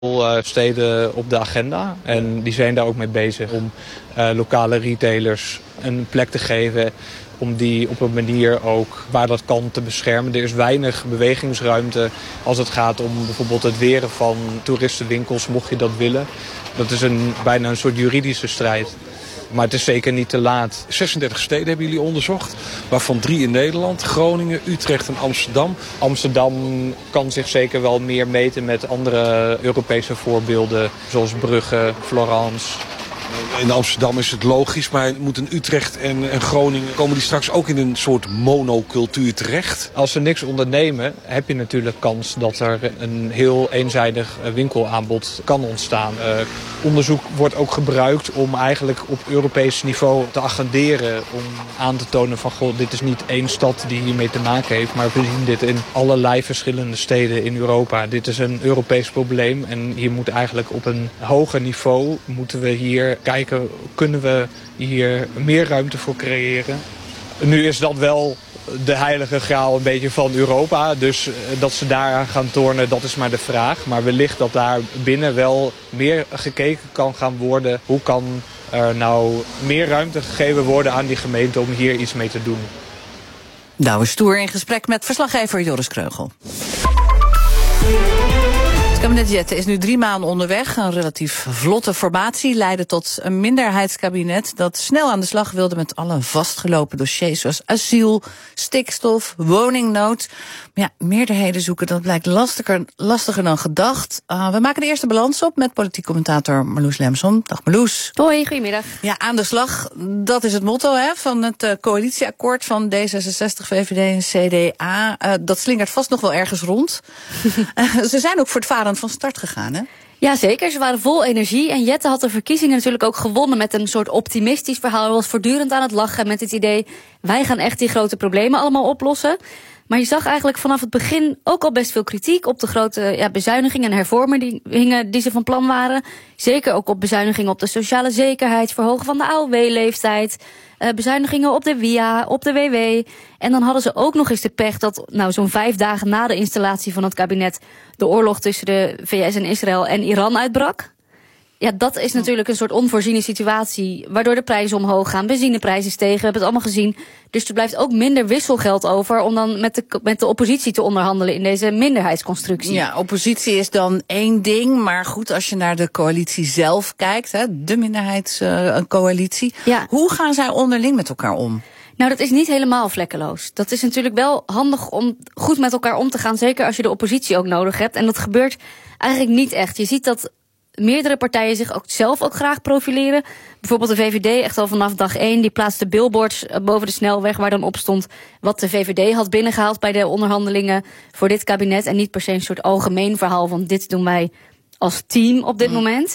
steden op de agenda. En die zijn daar ook mee bezig om lokale retailers een plek te geven. Om die op een manier ook waar dat kan te beschermen. Er is weinig bewegingsruimte als het gaat om bijvoorbeeld het weren van toeristenwinkels, mocht je dat willen. Dat is bijna een soort juridische strijd. Maar het is zeker niet te laat. 36 steden hebben jullie onderzocht, waarvan 3 in Nederland. Groningen, Utrecht en Amsterdam. Amsterdam kan zich zeker wel meer meten met andere Europese voorbeelden. Zoals Brugge, Florence. In Amsterdam is het logisch, maar moeten Utrecht en Groningen, komen die straks ook in een soort monocultuur terecht? Als ze niks ondernemen, heb je natuurlijk kans dat er een heel eenzijdig winkelaanbod kan ontstaan. Onderzoek wordt ook gebruikt om eigenlijk op Europees niveau te agenderen. Om aan te tonen van, goh, dit is niet één stad die hiermee te maken heeft. Maar we zien dit in allerlei verschillende steden in Europa. Dit is een Europees probleem en hier moet eigenlijk op een hoger niveau moeten we hier kijken, kunnen we hier meer ruimte voor creëren. Nu is dat wel de heilige graal een beetje van Europa. Dus dat ze daaraan gaan tornen, dat is maar de vraag. Maar wellicht dat daar binnen wel meer gekeken kan gaan worden. Hoe kan er nou meer ruimte gegeven worden aan die gemeente om hier iets mee te doen? Douwe Stoer in gesprek met verslaggever Joris Kreugel. Het kabinet Jette is nu 3 maanden onderweg. Een relatief vlotte formatie leidde tot een minderheidskabinet dat snel aan de slag wilde met alle vastgelopen dossiers zoals asiel, stikstof, woningnood. Maar ja, meerderheden zoeken, dat blijkt lastiger dan gedacht. We maken de eerste balans op met politiek commentator Marloes Lemson. Dag Marloes. Hoi, goedemiddag. Ja, aan de slag, dat is het motto van het coalitieakkoord van D66, VVD en CDA. Dat slingert vast nog wel ergens rond. Ze zijn ook voortvarend van start gegaan, hè? Ja, zeker. Ze waren vol energie. En Jette had de verkiezingen natuurlijk ook gewonnen met een soort optimistisch verhaal. Hij was voortdurend aan het lachen met het idee, wij gaan echt die grote problemen allemaal oplossen. Maar je zag eigenlijk vanaf het begin ook al best veel kritiek op de grote bezuinigingen en hervormingen die ze van plan waren. Zeker ook op bezuinigingen op de sociale zekerheid, verhogen van de AOW-leeftijd, bezuinigingen op de WIA, op de WW. En dan hadden ze ook nog eens de pech dat zo'n 5 dagen na de installatie van het kabinet de oorlog tussen de VS en Israël en Iran uitbrak. Ja, dat is natuurlijk een soort onvoorziene situatie, waardoor de prijzen omhoog gaan, benzineprijzen stegen, we hebben het allemaal gezien. Dus er blijft ook minder wisselgeld over om dan met de oppositie te onderhandelen in deze minderheidsconstructie. Ja, oppositie is dan één ding, maar goed, als je naar de coalitie zelf kijkt, de minderheidscoalitie, hoe gaan zij onderling met elkaar om? Nou, dat is niet helemaal vlekkeloos. Dat is natuurlijk wel handig om goed met elkaar om te gaan, zeker als je de oppositie ook nodig hebt. En dat gebeurt eigenlijk niet echt. Je ziet dat meerdere partijen zich ook zelf ook graag profileren. Bijvoorbeeld de VVD, echt al vanaf dag 1, die plaatste billboards boven de snelweg waar dan op stond wat de VVD had binnengehaald bij de onderhandelingen voor dit kabinet. En niet per se een soort algemeen verhaal van dit doen wij als team op dit moment.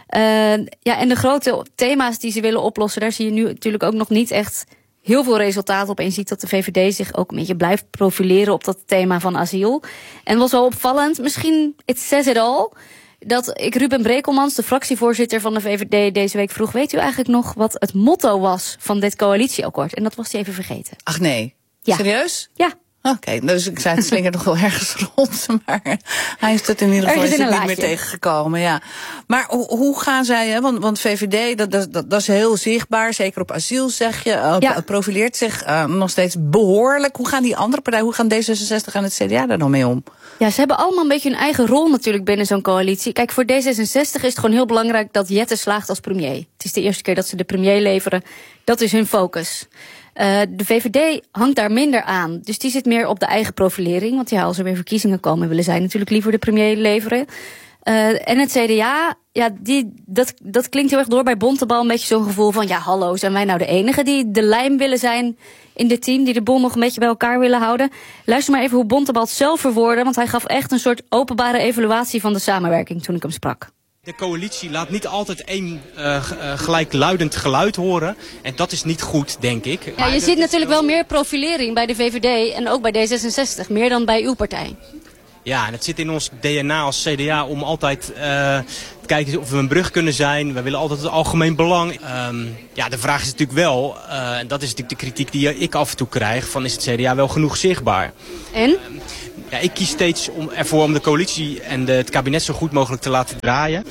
En de grote thema's die ze willen oplossen, daar zie je nu natuurlijk ook nog niet echt heel veel resultaat op. En je ziet dat de VVD zich ook een beetje blijft profileren op dat thema van asiel. En was wel opvallend, misschien it says it all, dat ik Ruben Brekelmans, de fractievoorzitter van de VVD, deze week vroeg, weet u eigenlijk nog wat het motto was van dit coalitieakkoord? En dat was hij even vergeten. Ach nee, ja. Serieus? Ja. Oké, dus ik zei het slingert nog wel ergens rond, maar hij is het in ieder geval niet meer tegengekomen. Ja. Maar hoe gaan zij, want VVD, dat is heel zichtbaar, zeker op asiel zeg je, profileert zich nog steeds behoorlijk. Hoe gaan die andere partijen, hoe gaan D66 en het CDA daar dan mee om? Ja, ze hebben allemaal een beetje hun eigen rol natuurlijk binnen zo'n coalitie. Kijk, voor D66 is het gewoon heel belangrijk dat Jette slaagt als premier. Het is de eerste keer dat ze de premier leveren. Dat is hun focus. De VVD hangt daar minder aan. Dus die zit meer op de eigen profilering. Want als er weer verkiezingen komen, willen zij natuurlijk liever de premier leveren. En het CDA, dat klinkt heel erg door bij Bontebal. Een beetje zo'n gevoel van, hallo, zijn wij nou de enige die de lijm willen zijn in dit team, die de boel nog een beetje bij elkaar willen houden? Luister maar even hoe Bontebal het zelf verwoordde, want hij gaf echt een soort openbare evaluatie van de samenwerking toen ik hem sprak. De coalitie laat niet altijd één gelijkluidend geluid horen. En dat is niet goed, denk ik. Ja, je ziet natuurlijk wel meer profilering bij de VVD en ook bij D66. Meer dan bij uw partij. Ja, en het zit in ons DNA als CDA om altijd te kijken of we een brug kunnen zijn. We willen altijd het algemeen belang. De vraag is natuurlijk wel, en dat is natuurlijk de kritiek die ik af en toe krijg, van is het CDA wel genoeg zichtbaar? En? Ja, ik kies steeds ervoor om de coalitie en het kabinet zo goed mogelijk te laten draaien.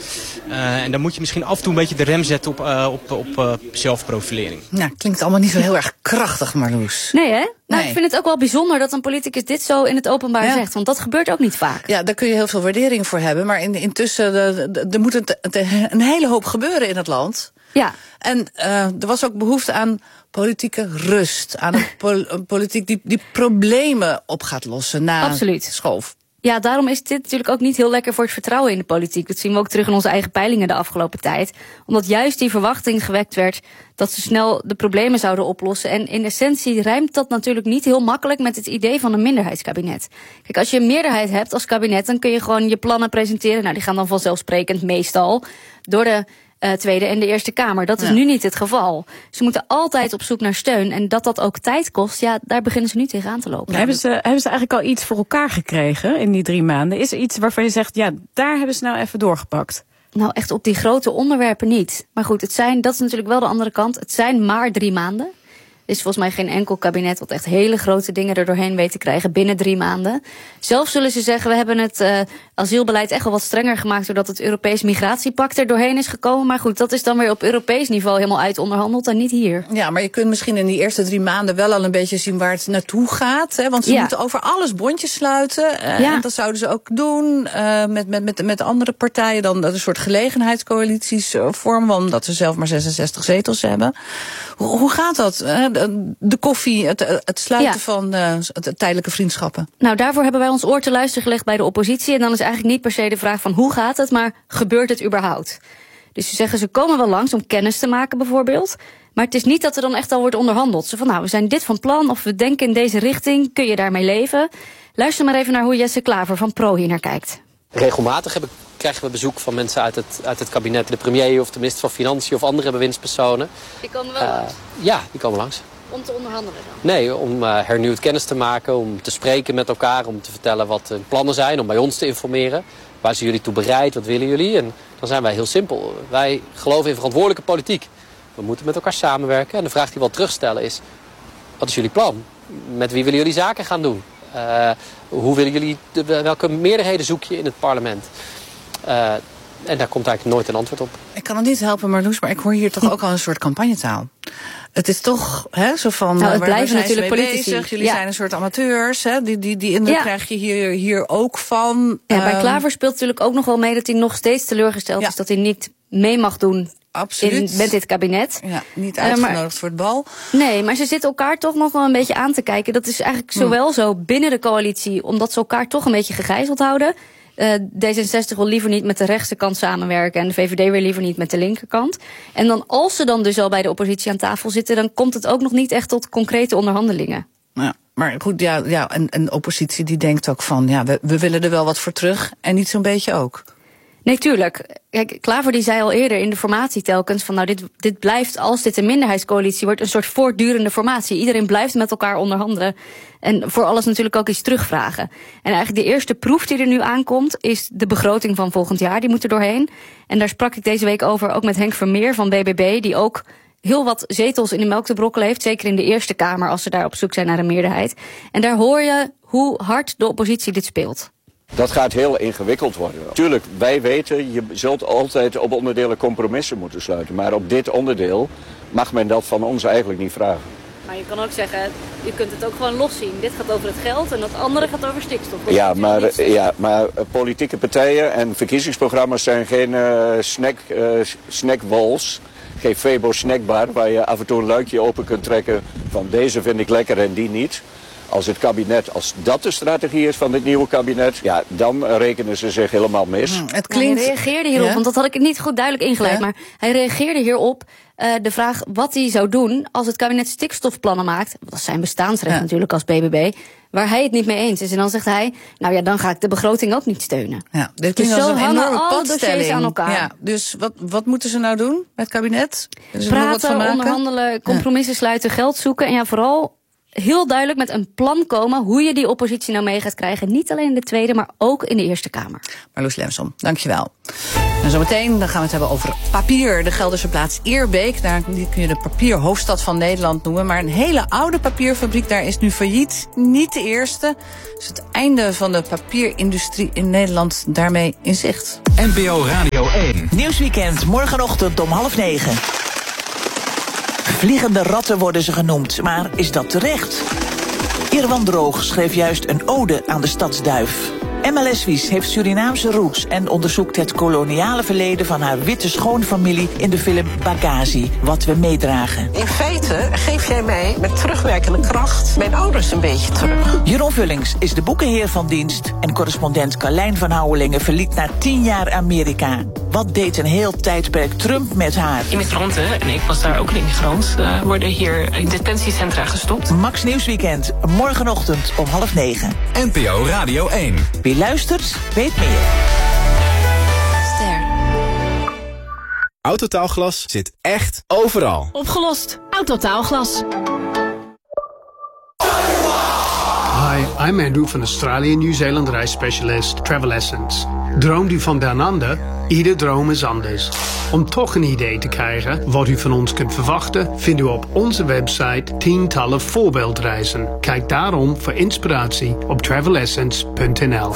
En dan moet je misschien af en toe een beetje de rem zetten op zelfprofilering. Nou, klinkt allemaal niet zo heel erg krachtig, Marloes. Nee, hè? Nou, Nee. ik vind het ook wel bijzonder dat een politicus dit zo in het openbaar zegt. Want dat gebeurt ook niet vaak. Ja, daar kun je heel veel waardering voor hebben. Maar intussen, er moet een hele hoop gebeuren in het land. Ja. En er was ook behoefte aan politieke rust. Aan een politiek die problemen op gaat lossen na Absoluut. Schoof. Ja, daarom is dit natuurlijk ook niet heel lekker voor het vertrouwen in de politiek. Dat zien we ook terug in onze eigen peilingen de afgelopen tijd. Omdat juist die verwachting gewekt werd dat ze snel de problemen zouden oplossen. En in essentie rijmt dat natuurlijk niet heel makkelijk met het idee van een minderheidskabinet. Kijk, als je een meerderheid hebt als kabinet, dan kun je gewoon je plannen presenteren. Nou, die gaan dan vanzelfsprekend meestal door de Tweede en de Eerste Kamer. Dat is nu niet het geval. Ze moeten altijd op zoek naar steun. En dat ook tijd kost, ja, daar beginnen ze nu tegenaan te lopen. Hebben ze eigenlijk al iets voor elkaar gekregen in die 3 maanden? Is er iets waarvan je zegt, ja, daar hebben ze nou even doorgepakt? Nou, echt op die grote onderwerpen niet. Maar goed, dat is natuurlijk wel de andere kant. Het zijn maar 3 maanden. Er is volgens mij geen enkel kabinet wat echt hele grote dingen er doorheen weet te krijgen binnen 3 maanden. Zelf zullen ze zeggen, we hebben het asielbeleid echt wel wat strenger gemaakt doordat het Europees Migratiepact er doorheen is gekomen. Maar goed, dat is dan weer op Europees niveau helemaal uitonderhandeld en niet hier. Ja, maar je kunt misschien in die eerste 3 maanden wel al een beetje zien waar het naartoe gaat. Hè? Want ze moeten over alles bondjes sluiten. En dat zouden ze ook doen met andere partijen. Dan een soort gelegenheidscoalities vormen, omdat ze zelf maar 66 zetels hebben. Hoe gaat dat? De koffie, het sluiten van tijdelijke vriendschappen. Nou, daarvoor hebben wij ons oor te luisteren gelegd bij de oppositie. En dan is eigenlijk niet per se de vraag van hoe gaat het, maar gebeurt het überhaupt? Dus ze zeggen, ze komen wel langs om kennis te maken bijvoorbeeld. Maar het is niet dat er dan echt al wordt onderhandeld. Ze van, nou, we zijn dit van plan of we denken in deze richting. Kun je daarmee leven? Luister maar even naar hoe Jesse Klaver van Pro hier naar kijkt. Regelmatig krijgen we bezoek van mensen uit het kabinet. De premier of de minister van Financiën of andere bewindspersonen. Die komen wel langs? Ja, die komen langs. Om te onderhandelen dan? Nee, om hernieuwd kennis te maken, om te spreken met elkaar, om te vertellen wat hun plannen zijn, om bij ons te informeren. Waar zijn jullie toe bereid, wat willen jullie? En dan zijn wij heel simpel. Wij geloven in verantwoordelijke politiek. We moeten met elkaar samenwerken. En de vraag die we wel terugstellen is, wat is jullie plan? Met wie willen jullie zaken gaan doen? Hoe willen jullie, welke meerderheden zoek je in het parlement? En daar komt eigenlijk nooit een antwoord op. Ik kan het niet helpen, Marloes, maar ik hoor hier toch ook al een soort campagnetaal. Het is toch zo van, nou, het blijven zijn natuurlijk politici. Bezig? Jullie zijn een soort amateurs, hè? Die indruk krijg je hier ook van. Ja, bij Klaver speelt natuurlijk ook nog wel mee dat hij nog steeds teleurgesteld is dat hij niet mee mag doen. Absoluut. Met dit kabinet. Ja, niet uitgenodigd voor het bal. Nee, maar ze zitten elkaar toch nog wel een beetje aan te kijken. Dat is eigenlijk zowel zo binnen de coalitie, omdat ze elkaar toch een beetje gegijzeld houden. D66 wil liever niet met de rechtse kant samenwerken en de VVD wil liever niet met de linkerkant. En dan als ze dan dus al bij de oppositie aan tafel zitten, dan komt het ook nog niet echt tot concrete onderhandelingen. Ja, maar goed, en oppositie die denkt ook van, ja, we willen er wel wat voor terug en niet zo'n beetje ook. Nee, tuurlijk. Kijk, Klaver die zei al eerder in de formatie telkens van, nou, dit blijft, als dit een minderheidscoalitie wordt, een soort voortdurende formatie. Iedereen blijft met elkaar onderhandelen en voor alles natuurlijk ook iets terugvragen. En eigenlijk de eerste proef die er nu aankomt is de begroting van volgend jaar. Die moet er doorheen. En daar sprak ik deze week over ook met Henk Vermeer van BBB, die ook heel wat zetels in de melk te brokkelen heeft, zeker in de Eerste Kamer als ze daar op zoek zijn naar een meerderheid. En daar hoor je hoe hard de oppositie dit speelt. Dat gaat heel ingewikkeld worden. Tuurlijk, wij weten, je zult altijd op onderdelen compromissen moeten sluiten. Maar op dit onderdeel mag men dat van ons eigenlijk niet vragen. Maar je kan ook zeggen, je kunt het ook gewoon loszien. Dit gaat over het geld en dat andere gaat over stikstof. Maar politieke partijen en verkiezingsprogramma's zijn geen snackwals. Geen Febo snackbar waar je af en toe een luikje open kunt trekken van deze vind ik lekker en die niet. Als het kabinet, als dat de strategie is van dit nieuwe kabinet, ja, dan rekenen ze zich helemaal mis. Het klinkt... Hij reageerde hierop, want dat had ik niet goed duidelijk ingeleid. Maar hij reageerde hierop de vraag wat hij zou doen als het kabinet stikstofplannen maakt. Dat is zijn bestaansrecht natuurlijk als BBB. Waar hij het niet mee eens is. En dan zegt hij, nou ja, dan ga ik de begroting ook niet steunen. Ja, dit klinkt als een enorme padstelling aan elkaar. Ja, dus wat moeten ze nou doen met het kabinet? Praten, onderhandelen, compromissen sluiten, geld zoeken. En ja, vooral heel duidelijk met een plan komen hoe je die oppositie nou mee gaat krijgen. Niet alleen in de Tweede, maar ook in de Eerste Kamer. Marloes Lemsom, dankjewel. En zometeen dan gaan we het hebben over papier. De Gelderse plaats Eerbeek, daar kun je de papierhoofdstad van Nederland noemen. Maar een hele oude papierfabriek daar is nu failliet. Niet de eerste. Dus het einde van de papierindustrie in Nederland daarmee in zicht. NPO Radio 1. Nieuwsweekend, morgenochtend om 8:30. Vliegende ratten worden ze genoemd, maar is dat terecht? Irwan Droog schreef juist een ode aan de stadsduif. Emma Leswies heeft Surinaamse roots en onderzoekt het koloniale verleden van haar witte schoonfamilie in de film Bagazi, wat we meedragen. In feite geef jij mij met terugwerkende kracht mijn ouders een beetje terug. Jeroen Vullings is de boekenheer van dienst en correspondent Carlijn van Houwelingen verliet na 10 jaar Amerika. Wat deed een heel tijdperk Trump met haar? Immigranten, en ik was daar ook een immigrant, worden hier in detentiecentra gestopt. Max Nieuwsweekend, morgenochtend om 8:30. NPO Radio 1. Wie luistert, weet meer. Ster. Autotaalglas zit echt overal. Opgelost. Autotaalglas. Hi, I'm Andrew van Australië Nieuw-Zeeland reisspecialist Travel Essence. Droomt u van down under? Ieder droom is anders. Om toch een idee te krijgen wat u van ons kunt verwachten, vindt u op onze website tientallen voorbeeldreizen. Kijk daarom voor inspiratie op travelessence.nl.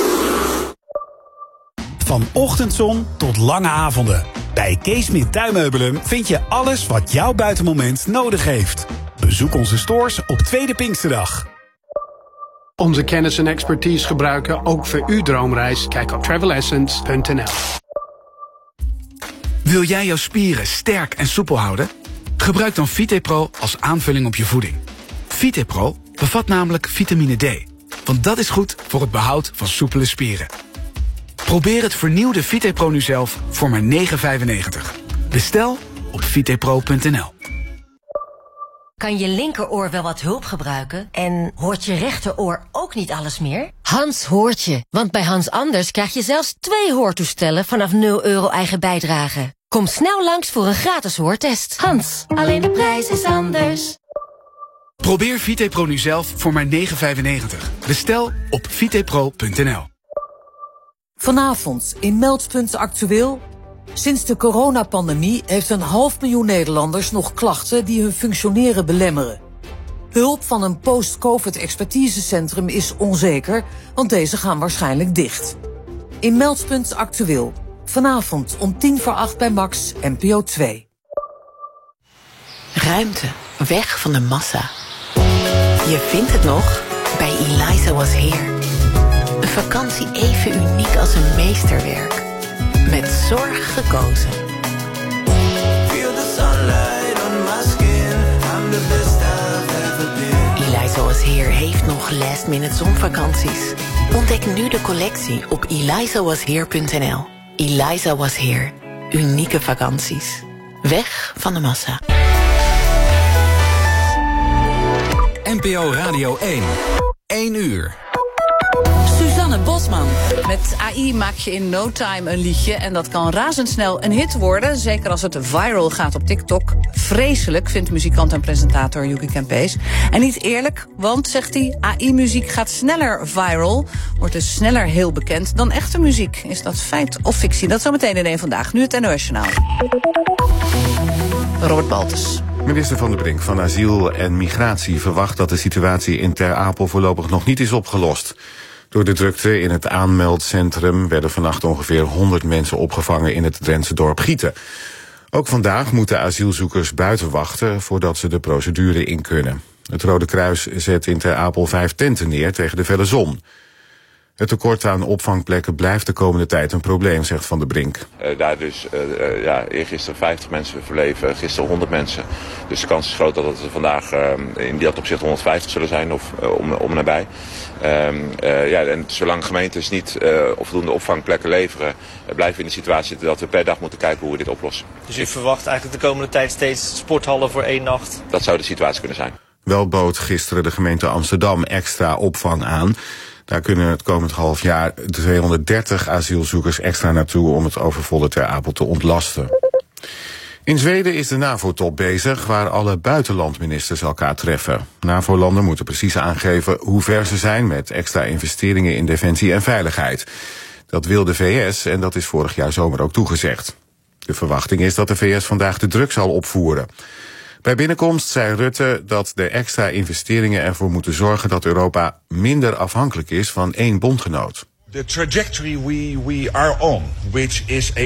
Van ochtendzon tot lange avonden. Bij Kees Smit Tuinmeubelen vind je alles wat jouw buitenmoment nodig heeft. Bezoek onze stores op Tweede Pinksterdag. Onze kennis en expertise gebruiken ook voor uw droomreis. Kijk op travelessence.nl. Wil jij jouw spieren sterk en soepel houden? Gebruik dan VitePro als aanvulling op je voeding. VitePro bevat namelijk vitamine D. Want dat is goed voor het behoud van soepele spieren. Probeer het vernieuwde VitePro nu zelf voor maar €9,95. Bestel op vitepro.nl. Kan je linkeroor wel wat hulp gebruiken? En hoort je rechteroor ook niet alles meer? Hans hoort je, want bij Hans Anders krijg je zelfs 2 hoortoestellen vanaf €0 eigen bijdrage. Kom snel langs voor een gratis hoortest. Hans, alleen de prijs is anders. Probeer VitePro nu zelf voor maar €9,95. Bestel op vitepro.nl. Vanavond in Meldpunt Actueel. Sinds de coronapandemie heeft 500.000 Nederlanders nog klachten die hun functioneren belemmeren. Hulp van een post-COVID-expertisecentrum is onzeker, want deze gaan waarschijnlijk dicht. In Meldpunt Actueel. Vanavond om 7:50 bij Max, NPO 2. Ruimte, weg van de massa. Je vindt het nog bij Eliza Was Here. Een vakantie even uniek als een meesterwerk. Met zorg gekozen. Eliza Was Here heeft nog last-minute zonvakanties. Ontdek nu de collectie op elizawashere.nl. Eliza Was Here. Unieke vakanties. Weg van de massa. NPO Radio 1. 1 uur. Suzanne Bosman. Met AI maak je in no time een liedje en dat kan razendsnel een hit worden. Zeker als het viral gaat op TikTok. Vreselijk, vindt muzikant en presentator Yuki Kempees. En niet eerlijk, want, zegt hij, AI-muziek gaat sneller viral. Wordt dus sneller heel bekend dan echte muziek. Is dat feit of fictie? Dat zometeen in één vandaag. Nu het NOS-journaal. Robert Baltus. Minister Van der Brink van Asiel en Migratie verwacht dat de situatie in Ter Apel voorlopig nog niet is opgelost. Door de drukte in het aanmeldcentrum werden vannacht ongeveer 100 mensen opgevangen in het Drentse dorp Gieten. Ook vandaag moeten asielzoekers buiten wachten voordat ze de procedure in kunnen. Het Rode Kruis zet in Ter Apel 5 tenten neer tegen de felle zon. Het tekort aan opvangplekken blijft de komende tijd een probleem, zegt Van der Brink. Daar dus eergisteren 50 mensen verleven, gisteren 100 mensen. Dus de kans is groot dat het vandaag in dat opzicht 150 zullen zijn of om en nabij. En zolang gemeentes niet voldoende opvangplekken leveren, blijven we in de situatie zitten dat we per dag moeten kijken hoe we dit oplossen. Dus u verwacht eigenlijk de komende tijd steeds sporthallen voor 1 nacht? Dat zou de situatie kunnen zijn. Wel bood gisteren de gemeente Amsterdam extra opvang aan. Daar kunnen het komend half jaar 230 asielzoekers extra naartoe om het overvolle Ter Apel te ontlasten. In Zweden is de NAVO-top bezig, waar alle buitenlandministers elkaar treffen. NAVO-landen moeten precies aangeven hoe ver ze zijn met extra investeringen in defensie en veiligheid. Dat wil de VS en dat is vorig jaar zomer ook toegezegd. De verwachting is dat de VS vandaag de druk zal opvoeren. Bij binnenkomst zei Rutte dat de extra investeringen ervoor moeten zorgen dat Europa minder afhankelijk is van één bondgenoot. The trajectory we are on, which is a